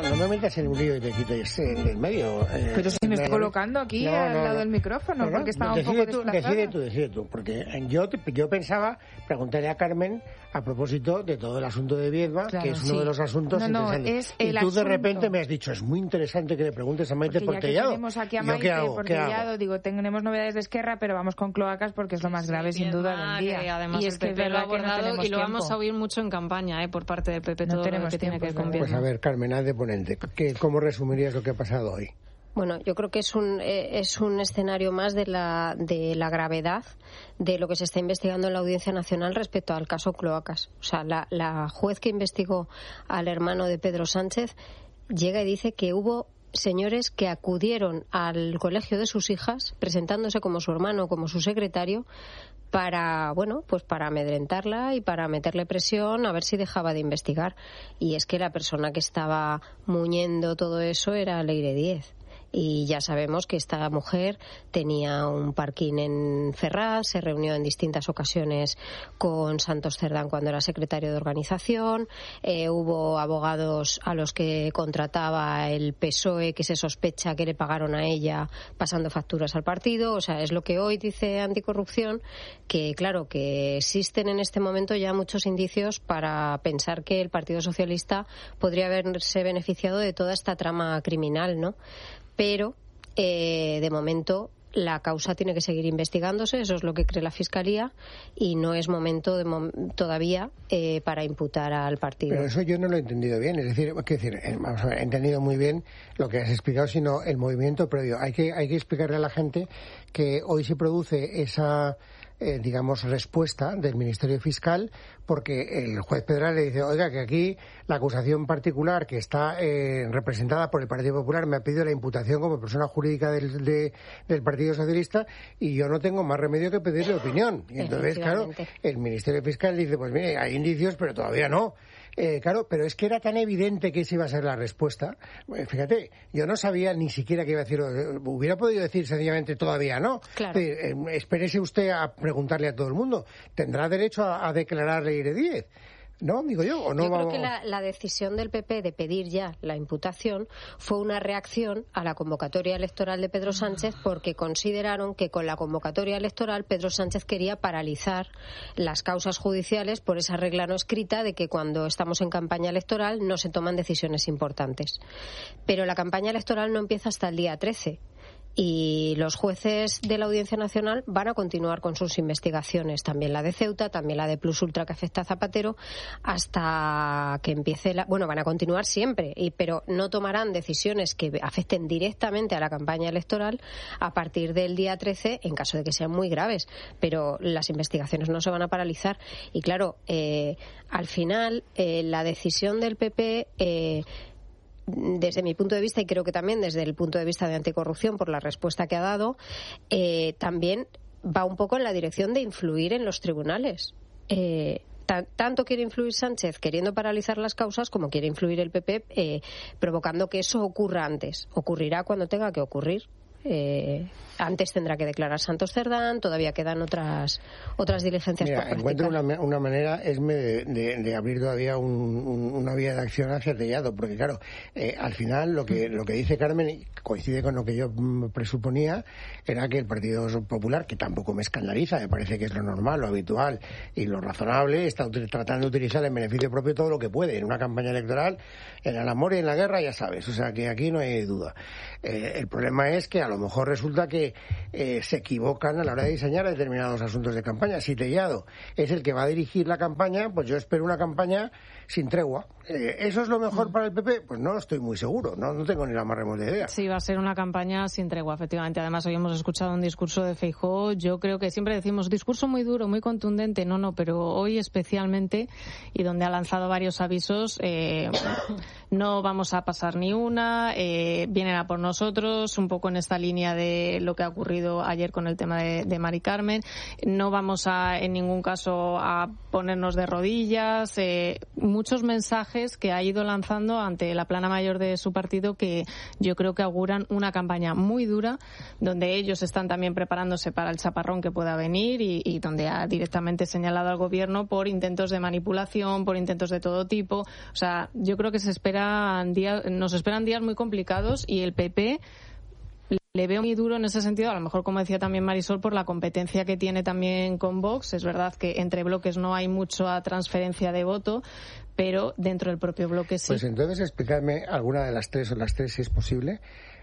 no me metas en un lío y te quites en medio. Pero si me estoy colocando aquí al lado del micrófono, porque estaba un poco desplazada. Decide tú, porque yo pensaba preguntarle a Carmen a propósito de todo el asunto de Viedma, claro, que es uno de los asuntos interesantes. Y tú de repente me has dicho, es muy interesante que le preguntes a Maite Portellado. Tenemos aquí a Maite Portellado, digo, tenemos novedades de Esquerra, pero vamos con cloacas porque es lo más grave sin duda del día. Que además y es que lo ha abordado y lo vamos a oír mucho en campaña, por parte del PP, todo lo que tiene que ver con Viedma. Pues a ver, Carmen, haz de ponente, ¿cómo resumirías lo que ha pasado hoy? Bueno, yo creo que es un escenario más de la gravedad de lo que se está investigando en la Audiencia Nacional respecto al caso Cloacas. O sea, la juez que investigó al hermano de Pedro Sánchez llega y dice que hubo señores que acudieron al colegio de sus hijas presentándose como su hermano, como su secretario, para amedrentarla y para meterle presión a ver si dejaba de investigar. Y es que la persona que estaba muñendo todo eso era Leire Díez. Y ya sabemos que esta mujer tenía un parking en Ferraz, se reunió en distintas ocasiones con Santos Cerdán cuando era secretario de organización, hubo abogados a los que contrataba el PSOE que se sospecha que le pagaron a ella pasando facturas al partido. O sea, es lo que hoy dice Anticorrupción, que claro, que existen en este momento ya muchos indicios para pensar que el Partido Socialista podría haberse beneficiado de toda esta trama criminal, ¿no? Pero, de momento, la causa tiene que seguir investigándose, eso es lo que cree la Fiscalía, y no es momento todavía para imputar al partido. Pero eso yo no lo he entendido bien, es decir, vamos a ver, he entendido muy bien lo que has explicado, sino el movimiento previo. Hay que explicarle a la gente que hoy se produce esa respuesta del Ministerio Fiscal, porque el juez Pedral le dice, oiga, que aquí la acusación particular que está representada por el Partido Popular me ha pedido la imputación como persona jurídica del Partido Socialista y yo no tengo más remedio que pedirle opinión. Y entonces, claro, el Ministerio Fiscal dice, pues mire, hay indicios, pero todavía no. Claro, pero es que era tan evidente que esa iba a ser la respuesta. Fíjate, yo no sabía ni siquiera qué iba a decir. Hubiera podido decir sencillamente todavía no. Claro. Espérese usted a preguntarle a todo el mundo. ¿Tendrá derecho a declararle Leire Díez? ¿No? Digo yo, ¿o no? Yo creo que la decisión del PP de pedir ya la imputación fue una reacción a la convocatoria electoral de Pedro Sánchez, porque consideraron que con la convocatoria electoral Pedro Sánchez quería paralizar las causas judiciales por esa regla no escrita de que cuando estamos en campaña electoral no se toman decisiones importantes. Pero la campaña electoral no empieza hasta el día 13. Y los jueces de la Audiencia Nacional van a continuar con sus investigaciones, también la de Ceuta, también la de Plus Ultra que afecta a Zapatero, hasta que empiece van a continuar siempre, pero no tomarán decisiones que afecten directamente a la campaña electoral a partir del día 13, en caso de que sean muy graves, pero las investigaciones no se van a paralizar. Y claro, al final, la decisión del PP... desde mi punto de vista, y creo que también desde el punto de vista de Anticorrupción, por la respuesta que ha dado, también va un poco en la dirección de influir en los tribunales. Tanto quiere influir Sánchez queriendo paralizar las causas como quiere influir el PP provocando que eso ocurra antes. Ocurrirá cuando tenga que ocurrir. Antes tendrá que declarar Santos Cerdán, todavía quedan otras diligencias por practicar. Encuentro una manera de abrir todavía una vía de acción hacia Tellado, porque claro, al final lo que dice Carmen coincide con lo que yo presuponía, era que el Partido Popular, que tampoco me escandaliza, me parece que es lo normal, lo habitual y lo razonable, está tratando de utilizar en beneficio propio todo lo que puede en una campaña electoral, en el amor y en la guerra, ya sabes, o sea que aquí no hay duda. El problema es que a lo mejor resulta que se equivocan a la hora de diseñar determinados asuntos de campaña. Si Tellado es el que va a dirigir la campaña, pues yo espero una campaña sin tregua. ¿Eso es lo mejor para el PP? Pues no estoy muy seguro, no tengo ni la más remota idea. Sí, va a ser una campaña sin tregua, efectivamente. Además, hoy hemos escuchado un discurso de Feijóo. Yo creo que siempre decimos discurso muy duro, muy contundente. No, pero hoy especialmente, y donde ha lanzado varios avisos, no vamos a pasar ni una, vienen a por nosotros, un poco en esta esta línea de lo que ha ocurrido ayer con el tema de Mari Carmen. No vamos en ningún caso a ponernos de rodillas. Muchos mensajes que ha ido lanzando ante la plana mayor de su partido que yo creo que auguran una campaña muy dura, donde ellos están también preparándose para el chaparrón que pueda venir y donde ha directamente señalado al gobierno por intentos de manipulación, por intentos de todo tipo. O sea, yo creo que nos esperan días muy complicados y el PP le veo muy duro en ese sentido, a lo mejor, como decía también Marisol, por la competencia que tiene también con Vox. Es verdad que entre bloques no hay mucha transferencia de voto, pero dentro del propio bloque sí. Pues entonces explícame alguna de las tres, o las tres si es posible.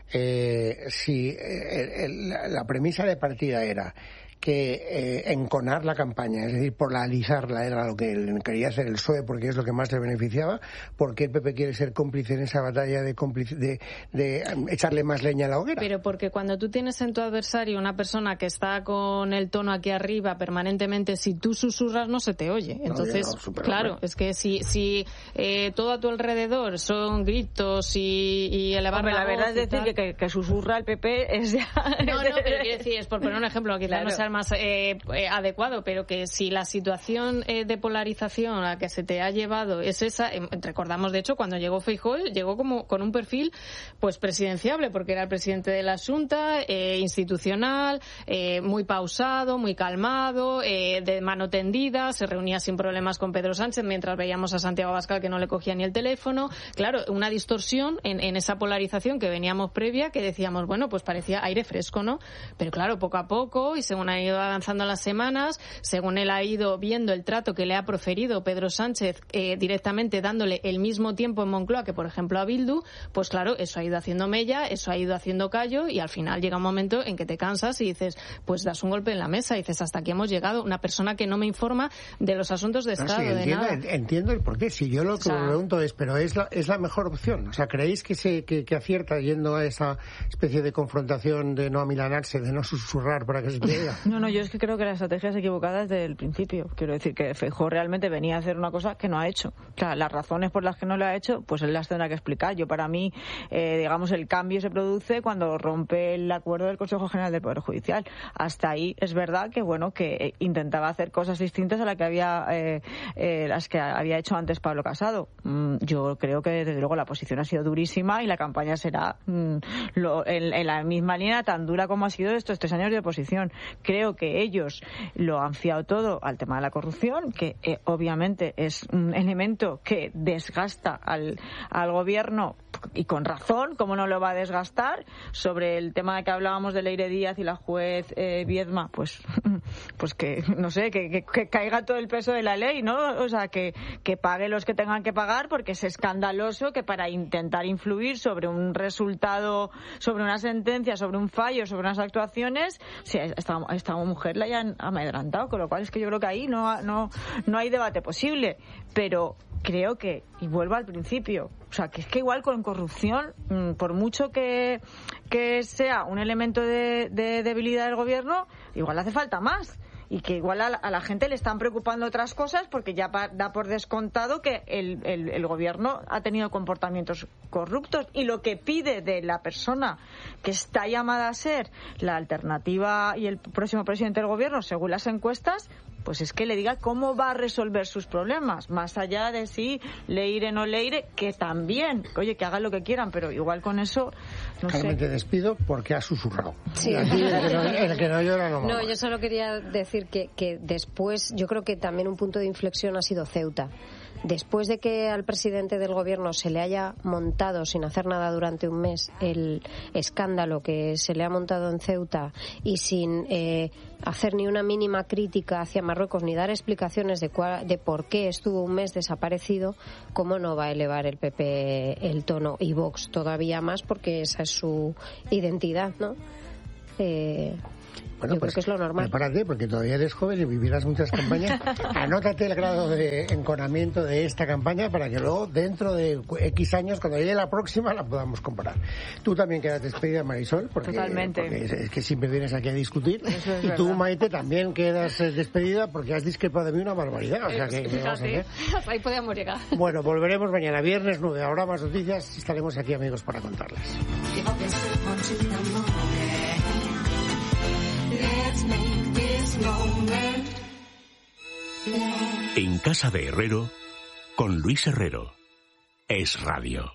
Si la premisa de partida era que enconar la campaña, es decir, polarizarla, era lo que quería hacer el PSOE porque es lo que más le beneficiaba, porque el PP quiere ser cómplice en esa batalla de echarle más leña a la hoguera. Pero porque cuando tú tienes en tu adversario una persona que está con el tono aquí arriba permanentemente, si tú susurras no se te oye. Entonces, claro, es que si todo a tu alrededor son gritos y elevar la voz, verdad es decir que susurra el PP es ya... No, pero quiero decir, es por poner un ejemplo, quizás claro, no sea más adecuado, pero que si la situación de polarización a la que se te ha llevado es esa, recordamos de hecho cuando llegó Feijóo, llegó como con un perfil pues presidenciable, porque era el presidente de la Xunta, institucional, muy pausado, muy calmado, de mano tendida, se reunía sin problemas con Pedro Sánchez, mientras veíamos a Santiago Abascal que no le cogía ni el teléfono. Claro, una distorsión en esa polarización que veníamos previa, que decíamos, bueno, pues parecía aire fresco, ¿no? Pero claro, poco a poco, y según ha ido avanzando las semanas, según él ha ido viendo el trato que le ha proferido Pedro Sánchez directamente dándole el mismo tiempo en Moncloa que, por ejemplo, a Bildu, pues claro, eso ha ido haciendo mella, eso ha ido haciendo callo y al final llega un momento en que te cansas y dices, pues das un golpe en la mesa y dices, hasta aquí hemos llegado. Una persona que no me informa de los asuntos de Estado, sí, de nada. Entiendo el porqué. Si yo lo que me pregunto es, pero es la mejor opción. O sea, ¿creéis que acierta yendo a esa especie de confrontación, de no amilanarse, de no susurrar para que se te diga? No, yo es que creo que la estrategia es equivocada desde el principio. Quiero decir que Feijóo realmente venía a hacer una cosa que no ha hecho. Claro, las razones por las que no lo ha hecho, pues él las tendrá que explicar. Yo, para mí, digamos, el cambio se produce cuando rompe el acuerdo del Consejo General del Poder Judicial. Hasta ahí es verdad que, bueno, que intentaba hacer cosas distintas a las que había hecho antes Pablo Casado. Yo creo que, desde luego, la posición ha sido durísima y la campaña será en la misma línea, tan dura como ha sido estos 3 años de oposición. Creo que ellos lo han fiado todo al tema de la corrupción, que obviamente es un elemento que desgasta al gobierno, y con razón, ¿cómo no lo va a desgastar? Sobre el tema de que hablábamos de Leire Díaz y la juez Viedma, pues que, no sé, que caiga todo el peso de la ley, ¿no? O sea, que pague los que tengan que pagar, porque es escandaloso que para intentar influir sobre un resultado, sobre una sentencia, sobre un fallo, sobre unas actuaciones, si a esta mujer la hayan amedrantado, con lo cual es que yo creo que ahí no hay debate posible. Pero creo que, y vuelvo al principio, o sea, que es que igual con corrupción, por mucho que sea un elemento de debilidad del gobierno, igual hace falta más. Y que igual a la gente le están preocupando otras cosas, porque ya da por descontado que el gobierno ha tenido comportamientos corruptos, y lo que pide de la persona que está llamada a ser la alternativa y el próximo presidente del gobierno, según las encuestas, pues es que le diga cómo va a resolver sus problemas, más allá de si leire o no leire, que también, oye, que hagan lo que quieran, pero igual con eso, no sé. Carmen, te despido porque has susurrado. Sí. El que no llora no mama. No, yo solo quería decir que después, yo creo que también un punto de inflexión ha sido Ceuta. Después de que al presidente del gobierno se le haya montado, sin hacer nada durante un mes, el escándalo que se le ha montado en Ceuta, y sin hacer ni una mínima crítica hacia Marruecos ni dar explicaciones de por qué estuvo un mes desaparecido, ¿cómo no va a elevar el PP el tono, y Vox todavía más, porque esa es su identidad, ¿no? Bueno, pues creo que es lo normal. Prepárate, porque todavía eres joven y vivirás muchas campañas. Anótate el grado de enconamiento de esta campaña para que luego, dentro de X años, cuando llegue la próxima, la podamos comparar. Tú también quedas despedida, Marisol, porque es que siempre vienes aquí a discutir. Y tú, Maite, también quedas despedida porque has discrepado de mí una barbaridad. O sea que vamos a ver. Ahí podíamos llegar. Bueno, volveremos mañana, viernes 9. Ahora más noticias. Estaremos aquí, amigos, para contarles. En casa de Herrero, con Luis Herrero. Es Radio.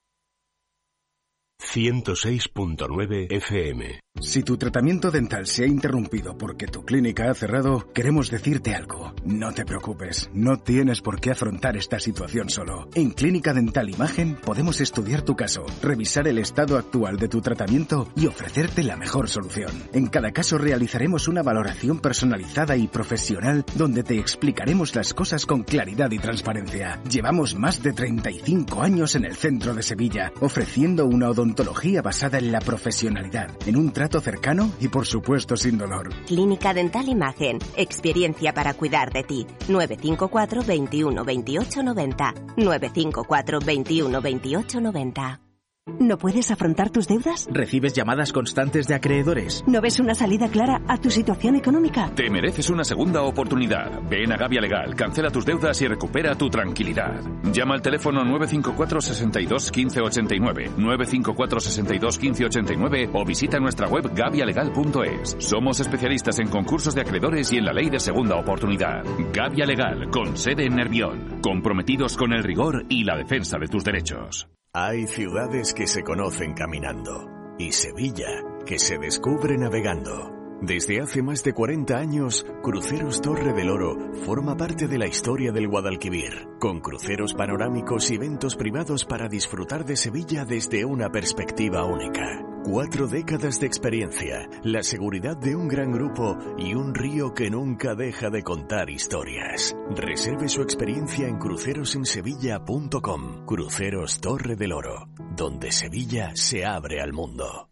106.9 FM. Si tu tratamiento dental se ha interrumpido porque tu clínica ha cerrado, queremos decirte algo. No te preocupes, no tienes por qué afrontar esta situación solo. En Clínica Dental Imagen podemos estudiar tu caso, revisar el estado actual de tu tratamiento y ofrecerte la mejor solución. En cada caso realizaremos una valoración personalizada y profesional donde te explicaremos las cosas con claridad y transparencia. Llevamos más de 35 años en el centro de Sevilla, ofreciendo una odontología basada en la profesionalidad, en un trato cercano y, por supuesto, sin dolor. Clínica Dental Imagen. Experiencia para cuidar de ti. 954 21 28 90. 954 21 28 90. ¿No puedes afrontar tus deudas? ¿Recibes llamadas constantes de acreedores? ¿No ves una salida clara a tu situación económica? Te mereces una segunda oportunidad. Ven a Gavia Legal, cancela tus deudas y recupera tu tranquilidad. Llama al teléfono 954 62 15 89, 954 62 15 89 o visita nuestra web gavialegal.es. Somos especialistas en concursos de acreedores y en la ley de segunda oportunidad. Gavia Legal, con sede en Nervión, comprometidos con el rigor y la defensa de tus derechos. Hay ciudades que se conocen caminando y Sevilla que se descubre navegando. Desde hace más de 40 años, Cruceros Torre del Oro forma parte de la historia del Guadalquivir, con cruceros panorámicos y eventos privados para disfrutar de Sevilla desde una perspectiva única. 4 décadas de experiencia, la seguridad de un gran grupo y un río que nunca deja de contar historias. Reserve su experiencia en crucerosinsevilla.com. Cruceros Torre del Oro, donde Sevilla se abre al mundo.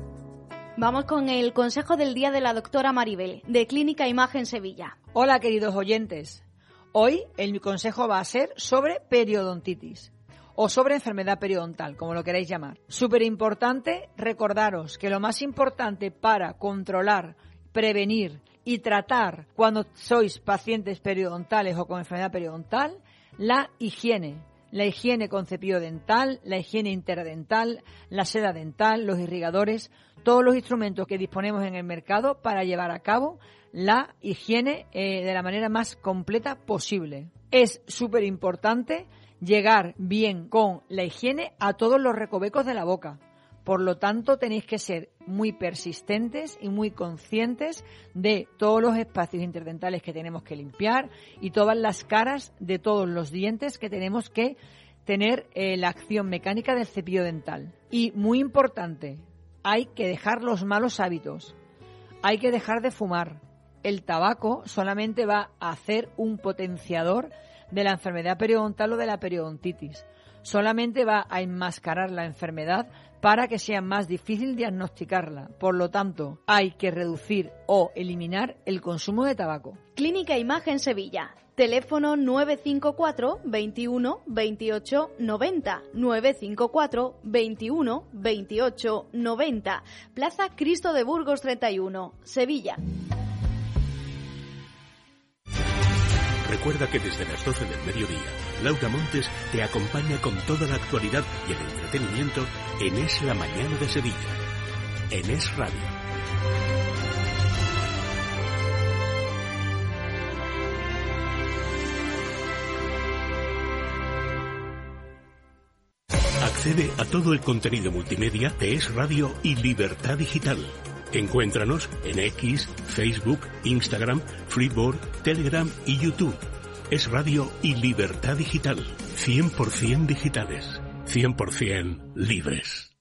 Vamos con el consejo del día de la doctora Maribel, de Clínica Imagen Sevilla. Hola, queridos oyentes. Hoy mi consejo va a ser sobre periodontitis o sobre enfermedad periodontal, como lo queráis llamar. Súper importante recordaros que lo más importante para controlar, prevenir y tratar cuando sois pacientes periodontales o con enfermedad periodontal, la higiene. La higiene con cepillo dental, la higiene interdental, la seda dental, los irrigadores, todos los instrumentos que disponemos en el mercado para llevar a cabo la higiene de la manera más completa posible. Es súper importante llegar bien con la higiene a todos los recovecos de la boca. Por lo tanto, tenéis que ser muy persistentes y muy conscientes de todos los espacios interdentales que tenemos que limpiar y todas las caras de todos los dientes que tenemos que tener la acción mecánica del cepillo dental. Y muy importante, hay que dejar los malos hábitos. Hay que dejar de fumar. El tabaco solamente va a hacer un potenciador de la enfermedad periodontal o de la periodontitis. Solamente va a enmascarar la enfermedad para que sea más difícil diagnosticarla. Por lo tanto, hay que reducir o eliminar el consumo de tabaco. Clínica Imagen Sevilla. Teléfono 954 21 28 90. 954 21 28 90. Plaza Cristo de Burgos 31, Sevilla. Recuerda que desde las 12 del mediodía, Laura Montes te acompaña con toda la actualidad y el entretenimiento en Es la Mañana de Sevilla, en Es Radio. Accede a todo el contenido multimedia de Es Radio y Libertad Digital. Encuéntranos en X, Facebook, Instagram, Flipboard, Telegram y YouTube. Es Radio y Libertad Digital. 100% digitales. 100% libres.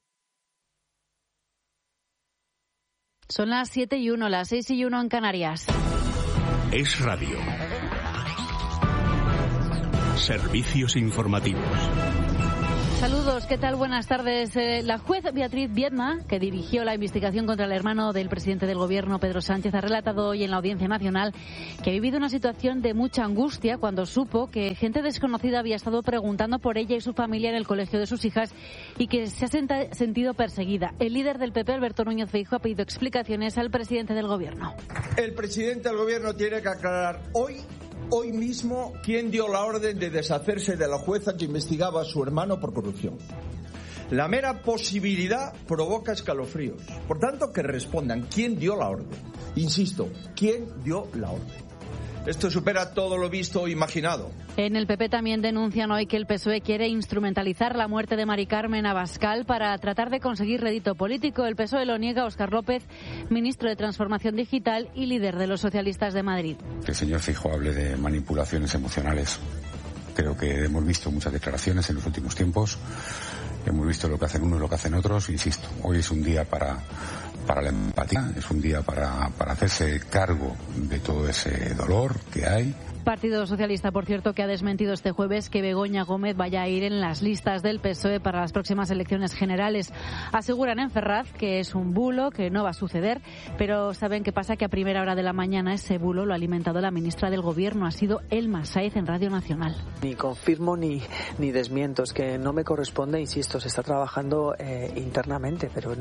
Son las 7:01, las 6:01 en Canarias. Es Radio. Servicios informativos. Saludos, ¿qué tal? Buenas tardes. La juez Beatriz Viedma, que dirigió la investigación contra el hermano del presidente del Gobierno, Pedro Sánchez, ha relatado hoy en la Audiencia Nacional que ha vivido una situación de mucha angustia cuando supo que gente desconocida había estado preguntando por ella y su familia en el colegio de sus hijas y que se ha sentido perseguida. El líder del PP, Alberto Núñez Feijóo, ha pedido explicaciones al presidente del Gobierno. El presidente del Gobierno tiene que aclarar hoy mismo quién dio la orden de deshacerse de la jueza que investigaba a su hermano por corrupción. La mera posibilidad provoca escalofríos. Por tanto, que respondan quién dio la orden. Insisto, quién dio la orden. Esto supera todo lo visto o imaginado. En el PP también denuncian hoy que el PSOE quiere instrumentalizar la muerte de Mari Carmen Abascal para tratar de conseguir rédito político. El PSOE lo niega Óscar López, ministro de Transformación Digital y líder de los socialistas de Madrid. Que el señor Feijóo hable de manipulaciones emocionales. Creo que hemos visto muchas declaraciones en los últimos tiempos. Hemos visto lo que hacen unos y lo que hacen otros. Insisto, hoy es un día para la empatía, es un día para hacerse cargo de todo ese dolor que hay. Partido Socialista, por cierto, que ha desmentido este jueves que Begoña Gómez vaya a ir en las listas del PSOE para las próximas elecciones generales. Aseguran en Ferraz que es un bulo, que no va a suceder, pero ¿saben qué pasa? Que a primera hora de la mañana ese bulo lo ha alimentado la ministra del Gobierno, ha sido Elma Sáez en Radio Nacional. Ni confirmo ni desmiento, es que no me corresponde, insisto, se está trabajando internamente, pero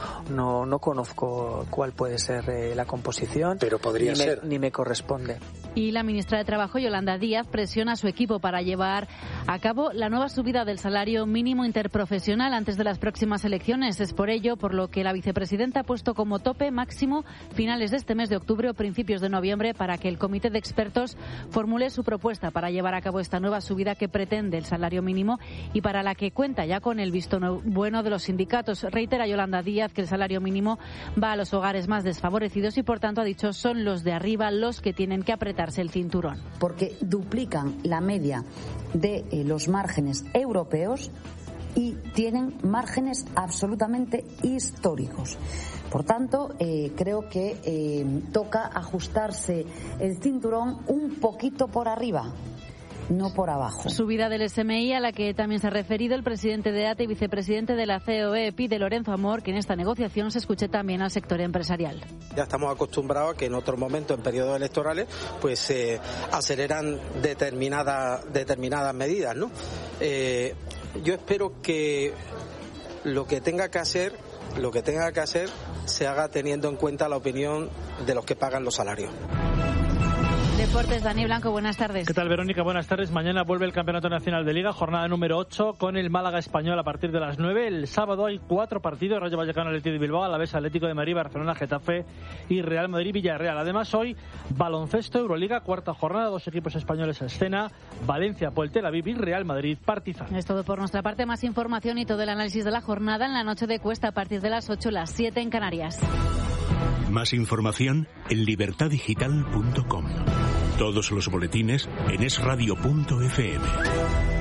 no conozco cuál puede ser la composición. Pero podría ser. Ni me corresponde. Y la ministra de Trabajo, Yolanda Díaz, presiona a su equipo para llevar a cabo la nueva subida del salario mínimo interprofesional antes de las próximas elecciones. Es por ello por lo que la vicepresidenta ha puesto como tope máximo finales de este mes de octubre o principios de noviembre para que el comité de expertos formule su propuesta para llevar a cabo esta nueva subida que pretende el salario mínimo y para la que cuenta ya con el visto bueno de los sindicatos. Reitera Yolanda Díaz que el salario mínimo va a los hogares más desfavorecidos y, por tanto, ha dicho, son los de arriba los que tienen que apretarse el cinturón. Porque duplican la media de los márgenes europeos y tienen márgenes absolutamente históricos. Por tanto, creo que toca ajustarse el cinturón un poquito por arriba, no por abajo. Subida del SMI a la que también se ha referido el presidente de ATE y vicepresidente de la COE, pide Lorenzo Amor que en esta negociación se escuche también al sector empresarial. Ya estamos acostumbrados a que en otros momentos, en periodos electorales, pues se aceleran determinadas medidas, ¿no? Yo espero que lo que tenga que hacer se haga teniendo en cuenta la opinión de los que pagan los salarios. Deportes, Dani Blanco, buenas tardes. ¿Qué tal, Verónica? Buenas tardes. Mañana vuelve el Campeonato Nacional de Liga, jornada número 8, con el Málaga Español a partir de las 9. El sábado hay 4 partidos, Rayo Vallecano, Atlético de Bilbao, Alavés, Atlético de Madrid, Barcelona, Getafe y Real Madrid, Villarreal. Además, hoy baloncesto, Euroliga, cuarta jornada, 2 equipos españoles a escena, Valencia, Poel Tel Aviv y Real Madrid, Partizan. Es todo por nuestra parte, más información y todo el análisis de la jornada en la noche de Cuesta a partir de las 8, las 7 en Canarias. Más información en libertadigital.com. Todos los boletines en esradio.fm.